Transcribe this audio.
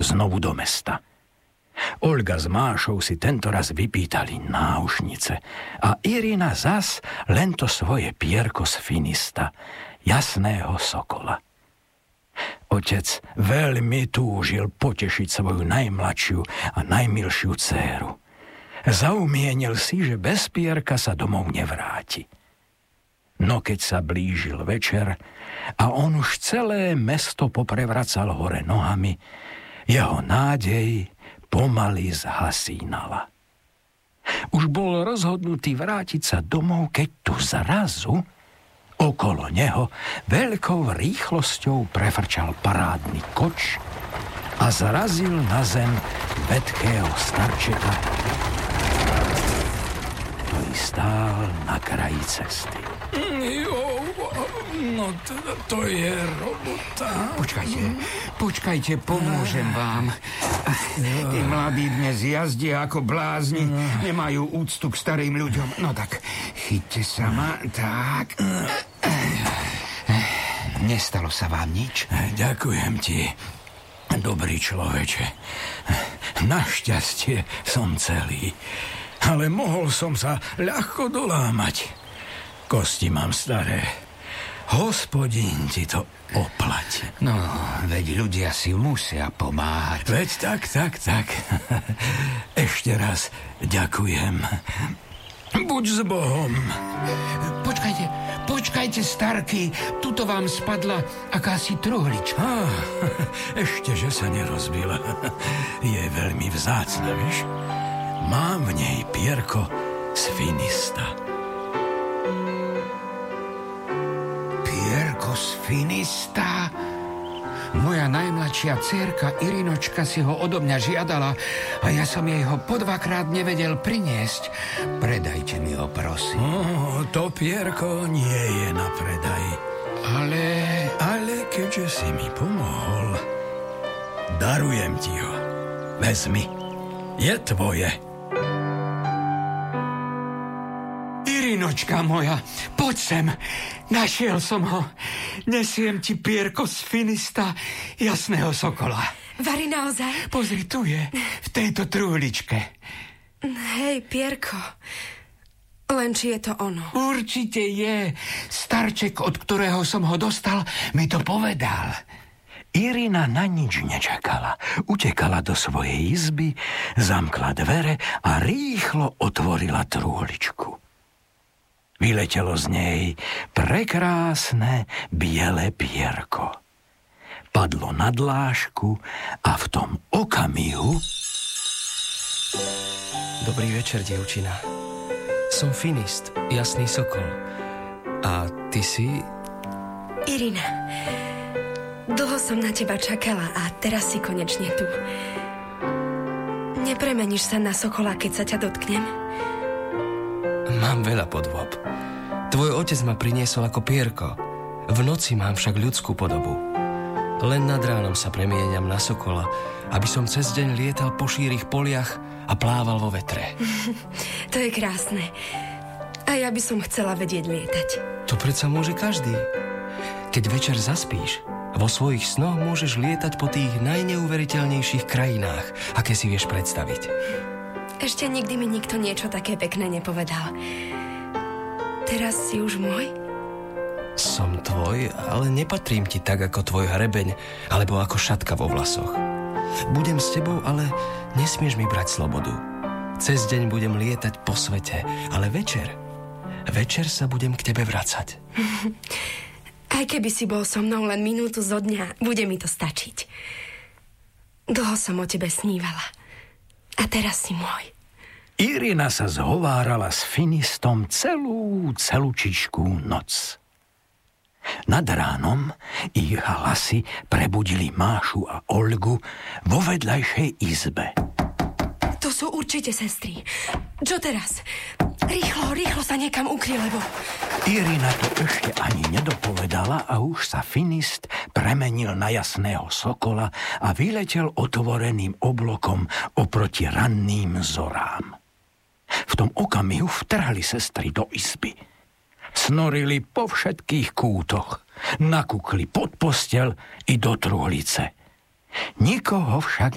znovu do mesta. Olga s Mášou si tentoraz vypýtali náušnice a Irina zas len to svoje pierko z Finista, jasného sokola. Otec veľmi túžil potešiť svoju najmladšiu a najmilšiu dcéru. Zaumienil si, že bez pierka sa domov nevráti. No keď sa blížil večer a on už celé mesto poprevracal hore nohami, jeho nádej pomaly zhasínala. Už bol rozhodnutý vrátiť sa domov, keď tu zrazu okolo neho veľkou rýchlosťou prefrčal parádny koč a zrazil na zem vetkého starčeka, ktorý stál na kraji cesty. No to je robota. Počkajte, pomôžem vám. Tí mladí dnes jazdia ako blázni, nemajú úctu k starým ľuďom. No tak, chyťte sa ma, tak. Nestalo sa vám nič? Ďakujem ti, dobrý človeče. Našťastie som celý, ale mohol som sa ľahko dolámať. Kosti mám staré. Hospodín ti to oplatí. No, veď ľudia si musia pomáhať. Veď tak. Ešte raz ďakujem. Buď s Bohom. Počkajte, starky. Tuto vám spadla akási truhlička. Ešte, že sa nerozbila. Je veľmi vzácna, vieš? Mám v nej pierko z Finista. Pierko z Finista? Moja najmladšia dcérka Irinočka si ho odo mňa žiadala a ja som jej ho po 2-krát nevedel priniesť. Predajte mi ho, prosím. To pierko nie je na predaj. Ale keďže si mi pomohol, darujem ti ho. Vezmi. Je tvoje. Irinočka moja, poď sem. Našiel som ho. Nesiem ti pierko z Finista, jasného sokola. Vari naozaj? Pozri, tu je, v tejto truhličke. Hej, pierko. Len či je to ono? Určite je. Starček, od ktorého som ho dostal, mi to povedal. Irina na nič nečakala. Utekala do svojej izby, zamkla dvere a rýchlo otvorila truhličku. Vyletelo z nej prekrásne biele pierko. Padlo na dlášku a v tom okamihu... Dobrý večer, dievčina. Som Finist, jasný sokol. A ty si... Irina. Dlho som na teba čakala a teraz si konečne tu. Nepremeníš sa na sokola, keď sa ťa dotknem? Mám veľa podôb. Tvoj otec ma priniesol ako pierko. V noci mám však ľudskú podobu. Len nad ránom sa premieňam na sokola, aby som cez deň lietal po šírých poliach a plával vo vetre. To je krásne. A ja by som chcela vedieť lietať. To predsa môže každý. Keď večer zaspíš, vo svojich snoch môžeš lietať po tých najneuveriteľnejších krajinách, aké si vieš predstaviť. Ešte nikdy mi nikto niečo také pekné nepovedal. Teraz si už môj? Som tvoj, ale nepatrím ti tak ako tvoj hrebeň alebo ako šatka vo vlasoch. Budem s tebou, ale nesmieš mi brať slobodu. Cez deň budem lietať po svete, ale večer sa budem k tebe vracať. Aj keby si bol so mnou len minútu zo dňa, bude mi to stačiť. Dlho som o tebe snívala. A teraz si môj. Irina sa zhovárala s Finistom celúčičkú noc. Nad ránom ich hlasy prebudili Mášu a Olgu vo vedľajšej izbe. To sú určite sestry. Čo teraz? Rýchlo sa niekam ukry, lebo... Irina to ešte ani nedopovedala a už sa Finist premenil na jasného sokola a vyletel otvoreným oblokom oproti ranným zorám. V tom okamihu vtrhli sestry do izby. Snorili po všetkých kútoch, nakúkli pod posteľ i do truhlice. Nikoho však